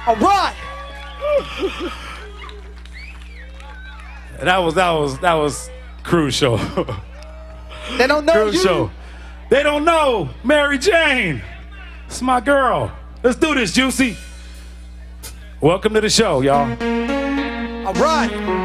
All right. That was Cruise Show. They don't know Cruise you. Show. They don't know Mary Jane. It's my girl. Let's do this, Juicy. Welcome to the show, y'all. All right.